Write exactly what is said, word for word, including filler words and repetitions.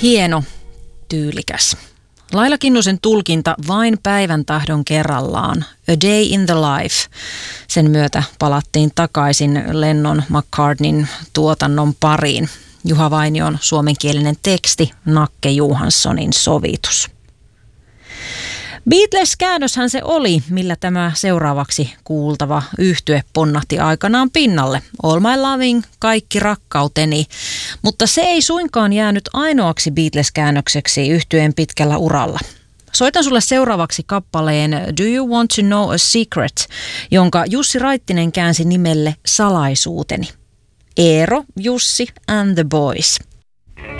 Hieno, tyylikäs. Laila Kinnusen tulkinta Vain päivän tahdon kerrallaan, A Day in the Life. Sen myötä palattiin takaisin Lennon McCartneyn tuotannon pariin. Juha Vainion suomenkielinen teksti, Nakke Johanssonin sovitus. Beatles-käännöshän se oli, millä tämä seuraavaksi kuultava yhtye ponnahti aikanaan pinnalle. All My Loving, Kaikki rakkauteni. Mutta se ei suinkaan jäänyt ainoaksi Beatles-käännökseksi yhtyeen pitkällä uralla. Soitan sulle seuraavaksi kappaleen Do You Want to Know a Secret, jonka Jussi Raittinen käänsi nimelle Salaisuuteni. Eero, Jussi and the Boys.